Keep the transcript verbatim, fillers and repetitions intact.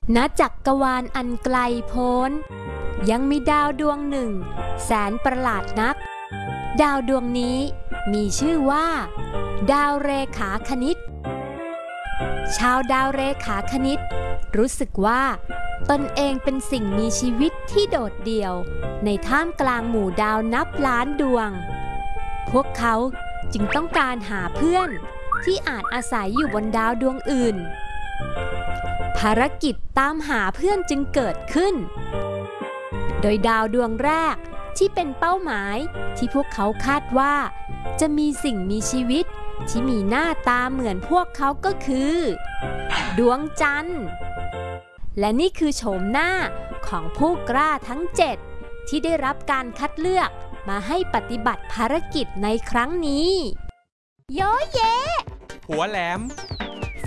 ณจักรวาลอันไกลโพ้นยังมีดาวดวงหนึ่งแสนประหลาดนักดาวดวงนี้มีชื่อว่าดาวเรขาคณิตชาวดาวเรขาคณิตรู้สึกว่าตนเองเป็นสิ่งมีชีวิตที่โดดเดี่ยวในท่ามกลางหมู่ดาวนับล้านดวงพวกเขาจึงต้องการหาเพื่อนที่อาจอาศัยอยู่บนดาวดวงอื่นภารกิจตามหาเพื่อนจึงเกิดขึ้นโดยดาวดวงแรกที่เป็นเป้าหมายที่พวกเขาคาดว่าจะมีสิ่งมีชีวิตที่มีหน้าตาเหมือนพวกเขาก็คือดวงจันทร์และนี่คือโฉมหน้าของผู้กล้าทั้งเจ็ดที่ได้รับการคัดเลือกมาให้ปฏิบัติภารกิจในครั้งนี้โยเยหัวแหลม